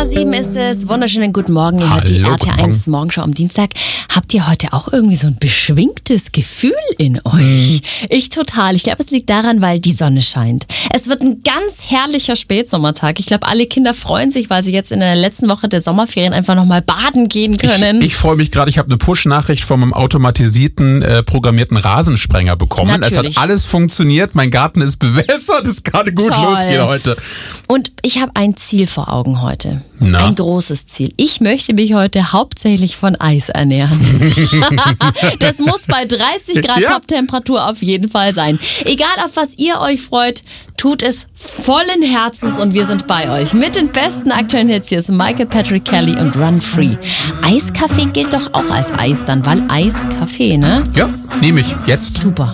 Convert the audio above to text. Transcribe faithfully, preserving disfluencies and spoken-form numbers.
nach sieben ist es. Wunderschönen guten Morgen. Ihr hört die Hallo, R T eins Morgenshow am Dienstag. Habt ihr heute auch irgendwie so ein beschwingtes Gefühl in euch? Mhm. Ich total. Ich glaube, es liegt daran, weil die Sonne scheint. Es wird ein ganz herrlicher Spätsommertag. Ich glaube, alle Kinder freuen sich, weil sie jetzt in der letzten Woche der Sommerferien einfach nochmal baden gehen können. Ich, ich freue mich gerade. Ich habe eine Push-Nachricht von einem automatisierten, äh, programmierten Rasensprenger bekommen. Natürlich. Es hat alles funktioniert. Mein Garten ist bewässert. Es kann gut Toll. losgehen heute. Und ich habe ein Ziel vor Augen heute. Na? Ein großes Ziel. Ich möchte mich heute hauptsächlich von Eis ernähren. Das muss bei dreißig Grad Ja. Top-Temperatur auf jeden Fall sein. Egal, auf was ihr euch freut, tut es vollen Herzens und wir sind bei euch. Mit den besten aktuellen Hits. Hier ist Michael Patrick Kelly und Run Free. Eiskaffee gilt doch auch als Eis dann, weil Eiskaffee, ne? Ja, nehme ich jetzt. Super.